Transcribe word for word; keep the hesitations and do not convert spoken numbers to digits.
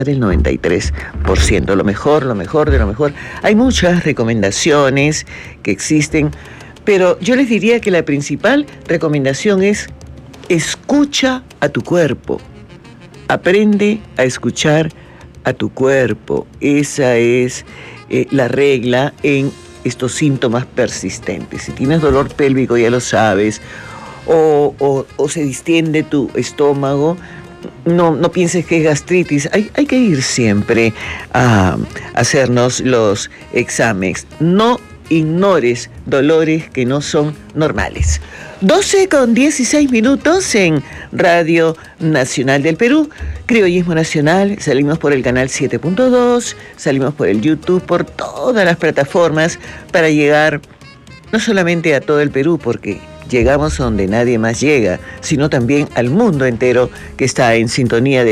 el noventa y tres por ciento, lo mejor, lo mejor de lo mejor. Hay muchas recomendaciones que existen, pero yo les diría que la principal recomendación es: escucha a tu cuerpo. Aprende a escuchar a tu cuerpo. Esa es eh, la regla en estos síntomas persistentes. Si tienes dolor pélvico, ya lo sabes, o, o, o se distiende tu estómago, no, no pienses que es gastritis. Hay, hay que ir siempre a hacernos los exámenes. No ignores dolores que no son normales. doce con dieciséis minutos en Radio Nacional del Perú, Criollismo Nacional. Salimos por el canal siete punto dos, salimos por el YouTube, por todas las plataformas para llegar no solamente a todo el Perú, porque llegamos a donde nadie más llega, sino también al mundo entero que está en sintonía de